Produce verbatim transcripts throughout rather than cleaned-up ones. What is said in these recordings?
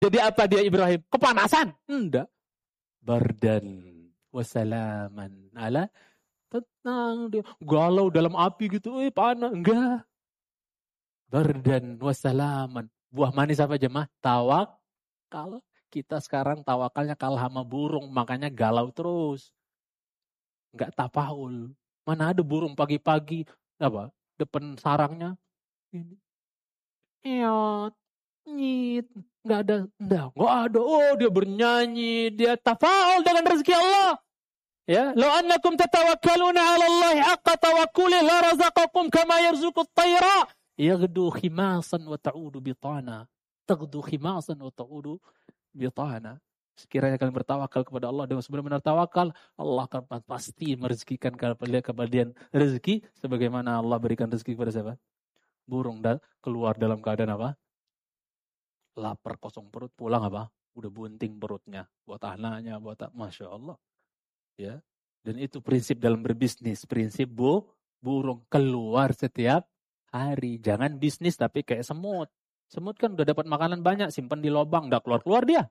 Jadi apa dia Ibrahim? Kepanasan? Enggak. Bardan wasalaman ala, tenang dia. Galau dalam api gitu, eh panas. Enggak. Bardan wasalaman. Buah manis apa jemaah? Tawakal. Kita sekarang tawakalnya kalah sama burung, makanya galau terus. Enggak tafaul. Mana ada burung pagi-pagi apa? Depan sarangnya ini. Iot, nyit, enggak ada, enggak, enggak ada. Oh, dia bernyanyi, dia tafaul dengan rezeki Allah. Ya, law annakum tatawakkaluna 'ala Allah haqqa tawakkuli la razaqakum kama yarzuqut tayra yaghdu khimasan wa ta'udu bitana. Taghdu khimasan wa ta'udu bitana. Sekiranya kalian bertawakal kepada Allah dengan sebenar-benar tawakal, Allah akan pasti merezekikan kalian rezeki sebagaimana Allah berikan rezeki kepada siapa? Burung dan keluar dalam keadaan apa? Lapar, kosong perut, pulang apa? Udah bunting perutnya, buat anaknya, buat masya Allah. Ya, dan itu prinsip dalam berbisnis, prinsip bu, burung keluar setiap hari. Jangan bisnis tapi kayak semut. Semut kan udah dapat makanan banyak, simpan di lubang, udah keluar-keluar dia.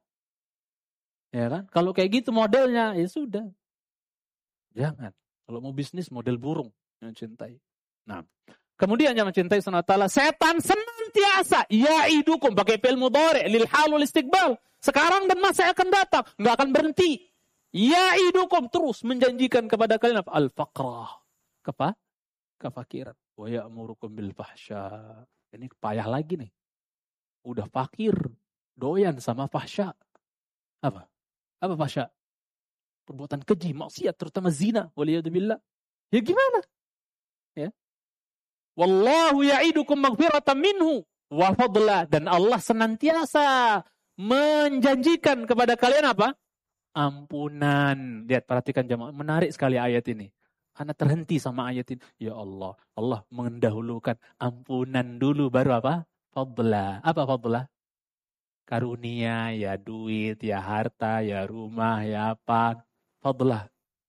Ya kan? Kalau kayak gitu modelnya, ya sudah. Jangan. Kalau mau bisnis model burung yang cintai. Nah, kemudian yang mencintai subhanahu wa ta'ala, setan senantiasa ya'idukum, pakai fi'il mudhari' lil hal wal istiqbal. Sekarang dan masa akan datang, enggak akan berhenti. Ya'idukum, terus menjanjikan kepada kalian apa? Al-faqrah. Apa? Kefakiran. Wa ya'murukum bil fahsya. Ini payah lagi nih. Udah fakir, doyan sama fahsya. Apa? Apa fahsya? Perbuatan keji, maksiat, terutama zina. Waliyadzubillah. Ya gimana? Ya. Wallahu ya'idukum maghfiratan minhu wa fadla, dan Allah senantiasa menjanjikan kepada kalian apa? Ampunan. Lihat, perhatikan jemaah, menarik sekali ayat ini. Karena terhenti sama ayat ini. Ya Allah, Allah mendahulukan ampunan dulu baru apa? Fadla. Apa fadla? Karunia, ya duit, ya harta, ya rumah, ya apa? Fadla.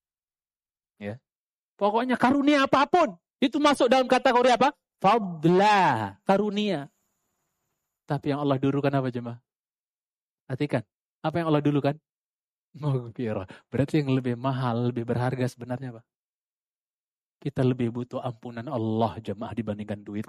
Ya. Pokoknya karunia apapun itu masuk dalam kategori apa? Fadla, karunia. Tapi yang Allah dulukan apa jemaah? Perhatikan. Apa yang Allah dulukan? Maghfirah. Berarti yang lebih mahal, lebih berharga sebenarnya apa? Kita lebih butuh ampunan Allah jemaah dibandingkan duit.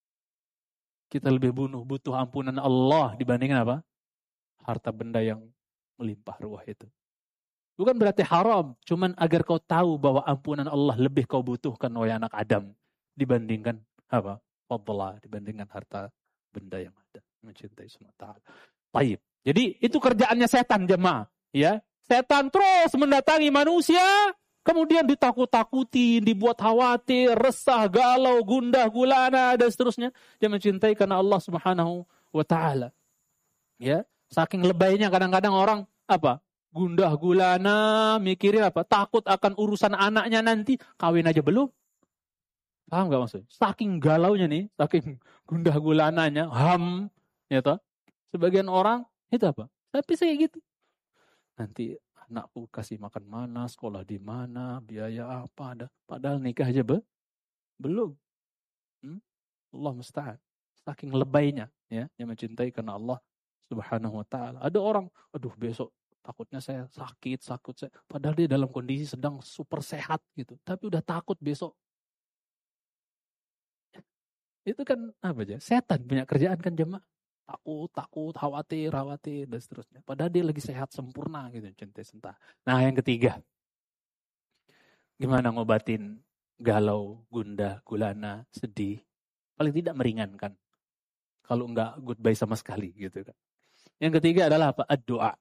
Kita lebih bunuh butuh ampunan Allah dibandingkan apa? Harta benda yang melimpah ruah itu. Bukan berarti haram, cuman agar kau tahu bahwa ampunan Allah lebih kau butuhkan wahai anak Adam dibandingkan apa? Fadlah, dibandingkan harta benda yang ada. Mencintai subhanahu wa ta'ala. Baik. Jadi itu kerjaannya setan jemaah, ya. Setan terus mendatangi manusia, kemudian ditakut-takuti, dibuat khawatir, resah, galau, gundah, gulana, dan seterusnya. Dia mencintai karena Allah Subhanahu wa ta'ala. Ya, saking lebaynya kadang-kadang orang apa? Gundah gulana, mikirin apa? Takut akan urusan anaknya nanti, kawin aja belum. Paham gak maksudnya? Saking galaunya nih, saking gundah gulananya, ham, ya toh. Sebagian orang itu apa? Tapi saya gitu. Nanti anakku kasih makan mana, sekolah di mana, biaya apa ada. Padahal nikah aja be? belum. Hmm? Allah musta'an. Saking lebaynya, ya, yang mencintai karena Allah Subhanahu wa ta'ala. Ada orang, aduh besok takutnya saya sakit, sakit saya. Padahal dia dalam kondisi sedang super sehat gitu. Tapi udah takut besok. Itu kan apa aja? Setan punya kerjaan kan jemaah. Takut, takut, khawatir, khawatir, dan seterusnya. Padahal dia lagi sehat sempurna gitu, cintai sentah. Nah yang ketiga, gimana ngobatin galau, gundah, gulana, sedih? Paling tidak meringankan. Kalau enggak goodbye sama sekali gitu kan. Yang ketiga adalah apa? Doa.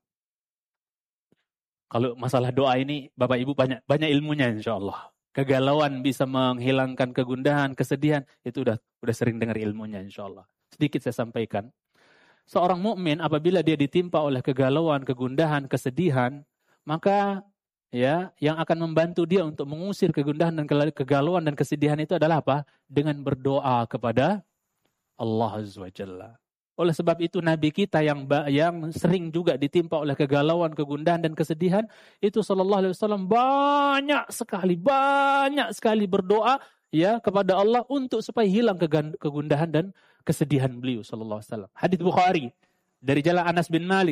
Kalau masalah doa ini, Bapak Ibu banyak banyak ilmunya insya Allah. Kegalauan bisa menghilangkan kegundahan, kesedihan, itu udah udah sering dengar ilmunya insya Allah. Sedikit saya sampaikan. Seorang mukmin apabila dia ditimpa oleh kegalauan, kegundahan, kesedihan, maka ya yang akan membantu dia untuk mengusir kegundahan dan kegalauan dan kesedihan itu adalah apa? Dengan berdoa kepada Allah Azza wa Jalla. Oleh sebab itu Nabi kita yang yang sering juga ditimpa oleh kegalauan, kegundahan dan kesedihan, itu sallallahu alaihi wasallam banyak sekali banyak sekali berdoa ya kepada Allah untuk supaya hilang kegundahan dan kesedihan beliau sallallahu alaihi wasallam. Hadis Bukhari Dari jalan Anas bin Malik